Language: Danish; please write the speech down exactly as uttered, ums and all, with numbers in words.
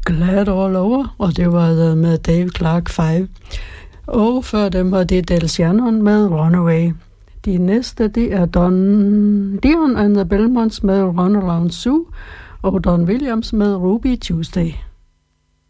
Glad All Over, og det var med Dave Clark fem. Og før dem var det Del Shannon med Runaway. De næste, det er Don Dion and the Belmonts med Run Around Sue, og Don Williams med Ruby Tuesday.